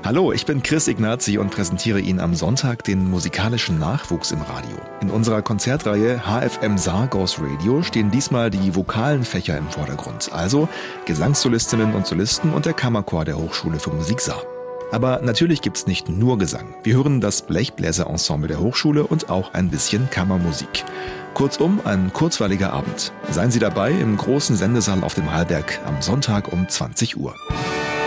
Hallo, ich bin Chris Ignazi und präsentiere Ihnen am Sonntag den musikalischen Nachwuchs im Radio. In unserer Konzertreihe HFM Saar Goes Radio stehen diesmal die vokalen Fächer im Vordergrund, also Gesangssolistinnen und Solisten und der Kammerchor der Hochschule für Musik Saar. Aber natürlich gibt's nicht nur Gesang. Wir hören das Blechbläserensemble der Hochschule und auch ein bisschen Kammermusik. Kurzum, ein kurzweiliger Abend. Seien Sie dabei im großen Sendesaal auf dem Hallberg am Sonntag um 20 Uhr.